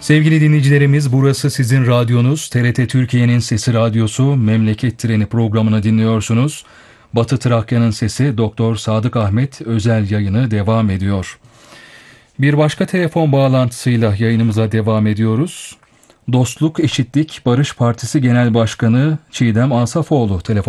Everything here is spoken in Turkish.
Sevgili dinleyicilerimiz, burası sizin radyonuz. TRT Türkiye'nin Sesi Radyosu Memleket Treni programını dinliyorsunuz. Batı Trakya'nın Sesi Doktor Sadık Ahmet özel yayını devam ediyor. Bir başka telefon bağlantısıyla yayınımıza devam ediyoruz. Dostluk, Eşitlik, Barış Partisi Genel Başkanı Çiğdem Asafoğlu telefon